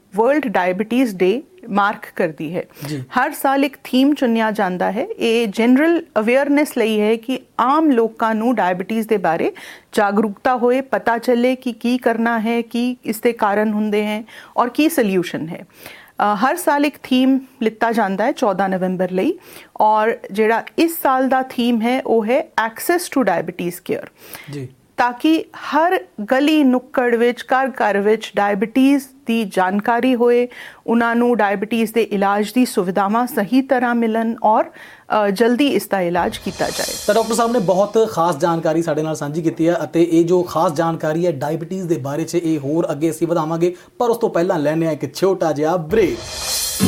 World diabetes day mark करती है। हर साल एक थीम चुनिया जाता है। ये जनरल अवेयरनेस ਲਈ है कि आम लोगों ਨੂੰ डायबिटीज़ ਦੇ बारे जागरूकता होए, पता चले कि की करना है, की इसके कारण होंगे हैं और की सल्यूशन है। हर साल एक थीम लिता जाता है 14 नवंबर ਲਈ, और ਜਿਹੜਾ इस साल ਦਾ थीम है वो है एक्सेस टू डायबिटीज़ केयर जी, ताकि हर गली नुक्कड़ विच घर विच डायबिटीज़ की जानकारी होए, उन्होंने डायबिटीज़ के इलाज की सुविधावां सही तरह मिलन और जल्दी इसका इलाज किया जाए। तो डॉक्टर साहब ने बहुत खास जानकारी साडे नाल सांझी की है, और ये जो खास जानकारी है डायबिटीज़ के बारे च ये होर अगे असीं वधावांगे, पर उस तो पहलां लैने एक छोटा जिहा ब्रेक।